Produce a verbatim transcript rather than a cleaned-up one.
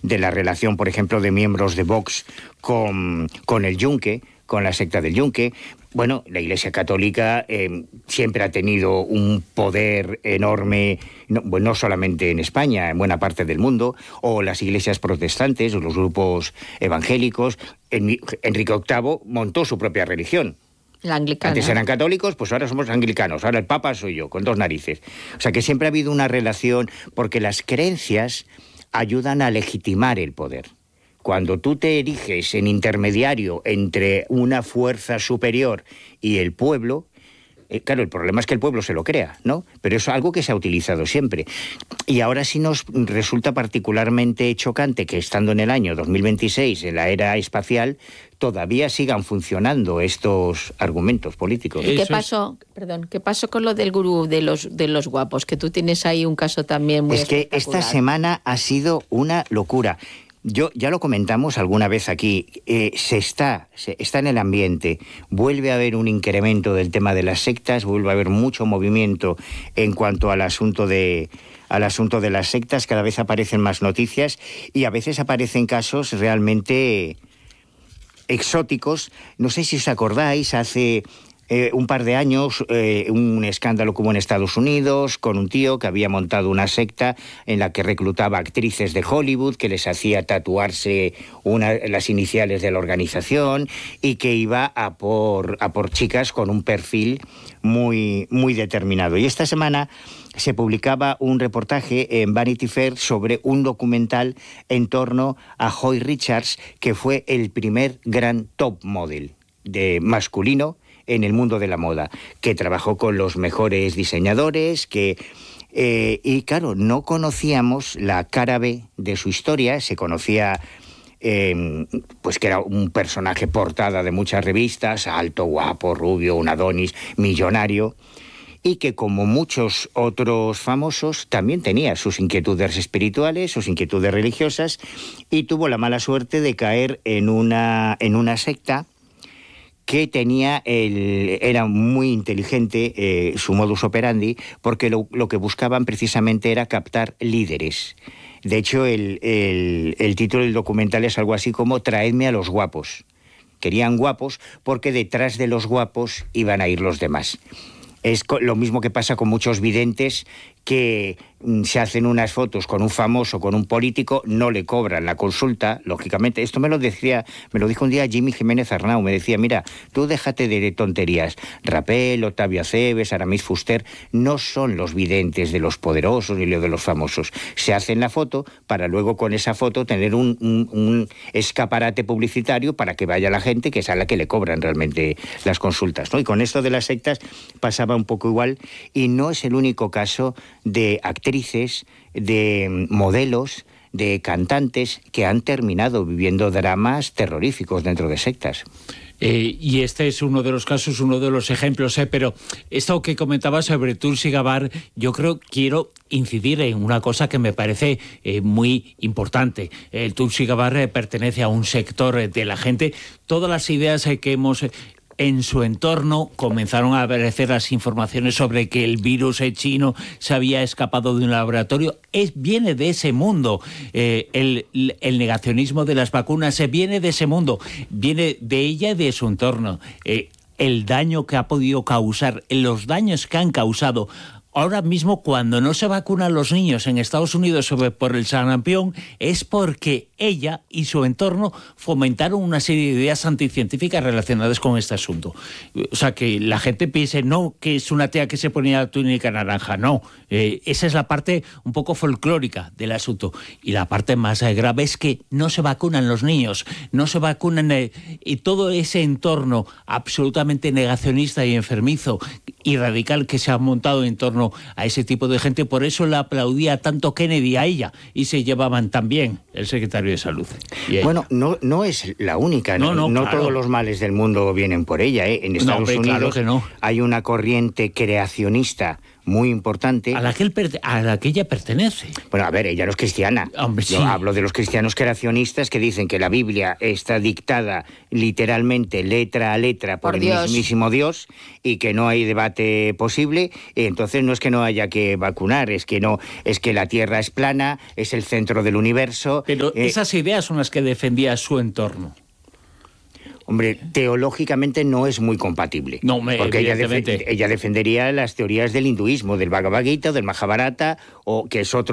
de la relación, por ejemplo, de miembros de Vox con, con el Yunque, con la secta del Yunque. Bueno, la Iglesia Católica eh, siempre ha tenido un poder enorme, no, bueno, no solamente en España, en buena parte del mundo, o las iglesias protestantes, o los grupos evangélicos. En, Enrique octavo montó su propia religión. La anglicana. Antes eran católicos, pues ahora somos anglicanos, ahora el Papa soy yo, con dos narices. O sea que siempre ha habido una relación, porque las creencias ayudan a legitimar el poder. Cuando tú te eriges en intermediario entre una fuerza superior y el pueblo, eh, claro, el problema es que el pueblo se lo crea, ¿no? Pero es algo que se ha utilizado siempre. Y ahora sí nos resulta particularmente chocante que estando en el año dos mil veintiséis, en la era espacial, todavía sigan funcionando estos argumentos políticos. ¿Y qué pasó? Perdón, ¿qué pasó con lo del gurú de los de los guapos? Que tú tienes ahí un caso también muy espectacular. Es que esta semana ha sido una locura. Yo ya lo comentamos alguna vez aquí, eh, se está, se está en el ambiente, vuelve a haber un incremento del tema de las sectas, vuelve a haber mucho movimiento en cuanto al asunto de al asunto de las sectas, cada vez aparecen más noticias y a veces aparecen casos realmente exóticos. No sé si os acordáis, hace Eh, un par de años, eh, un escándalo como en Estados Unidos, con un tío que había montado una secta en la que reclutaba actrices de Hollywood, que les hacía tatuarse una, las iniciales de la organización y que iba a por, a por chicas con un perfil muy, muy determinado. Y esta semana se publicaba un reportaje en Vanity Fair sobre un documental en torno a Hoy Richards, que fue el primer gran top model de masculino en el mundo de la moda, que trabajó con los mejores diseñadores, que eh, y claro, no conocíamos la cara B de su historia, se conocía eh, pues que era un personaje portada de muchas revistas, alto, guapo, rubio, un Adonis, millonario, y que como muchos otros famosos también tenía sus inquietudes espirituales, sus inquietudes religiosas, y tuvo la mala suerte de caer en una, en una secta que tenía el, era muy inteligente eh, su modus operandi, porque lo, lo que buscaban precisamente era captar líderes. De hecho, el, el, el título del documental es algo así como «Traedme a los guapos». Querían guapos porque detrás de los guapos iban a ir los demás. Es lo mismo que pasa con muchos videntes que se hacen unas fotos con un famoso, con un político, no le cobran la consulta, lógicamente. Esto me lo decía, me lo dijo un día Jimmy Jiménez Arnau, me decía, mira, tú déjate de tonterías. Rapel, Octavio Aceves, Aramis Fuster, no son los videntes de los poderosos ni los de los famosos. Se hacen la foto para luego con esa foto tener un, un, un escaparate publicitario para que vaya la gente, que es a la que le cobran realmente las consultas, ¿no? Y con esto de las sectas pasaba un poco igual, y no es el único caso de actrices, de modelos, de cantantes que han terminado viviendo dramas terroríficos dentro de sectas. Eh, y este es uno de los casos, uno de los ejemplos, ¿eh? Pero esto que comentaba sobre Tulsi Gabbard, yo creo, quiero incidir en una cosa que me parece eh, muy importante. El Tulsi Gabbard eh, pertenece a un sector eh, de la gente. Todas las ideas eh, que hemos... Eh, en su entorno comenzaron a aparecer las informaciones sobre que el virus chino se había escapado de un laboratorio. Es, viene de ese mundo. Eh, el, el negacionismo de las vacunas se viene de ese mundo. Viene de ella y de su entorno. Eh, el daño que ha podido causar, los daños que han causado. Ahora mismo, cuando no se vacunan los niños en Estados Unidos sobre, por el sarampión, es porque ella y su entorno fomentaron una serie de ideas anticientíficas relacionadas con este asunto. O sea, que la gente piense, no, que es una tía que se ponía túnica naranja, no. Eh, esa es la parte un poco folclórica del asunto. Y la parte más eh, grave es que no se vacunan los niños, no se vacunan, eh, y todo ese entorno absolutamente negacionista y enfermizo y radical que se ha montado en torno a ese tipo de gente. Por eso le aplaudía tanto Kennedy a ella, y se llevaban tan bien el secretario de Salud. Bueno, no, no es la única, no, no, no claro. Todos los males del mundo vienen por ella, ¿eh? En Estados no, hombre, Unidos claro que no. Hay una corriente creacionista muy importante. A la que, él per- a la que ella pertenece. Bueno, a ver, ella no es cristiana. Hombre, sí. Yo hablo de los cristianos creacionistas que dicen que la Biblia está dictada literalmente, letra a letra, por, Por el Dios. mismísimo Dios y que no hay debate posible. Entonces no es que no haya que vacunar, es que no, es que la Tierra es plana, es el centro del universo. Pero eh, esas ideas son las que defendía su entorno. Hombre, teológicamente no es muy compatible. No, me- porque ella, evidentemente. defe- ella defendería las teorías del hinduismo, del Bhagavad Gita, del Mahabharata, o que es otro